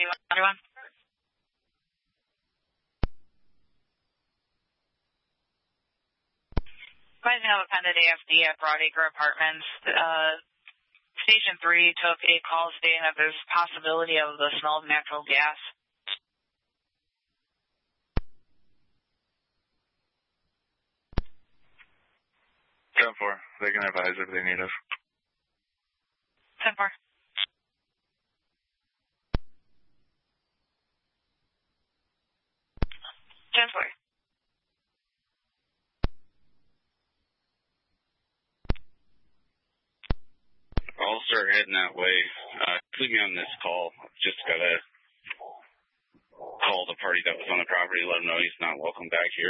everyone. Rising of appended AFD at Broadacre Apartments. Station 3 took a call stating that there's possibility of the smell of natural gas. 10-4. They can advise if they need us. 10-4. I'll start heading that way. Keep me on this call. Just gotta call the party that was on the property, let him know he's not welcome back here.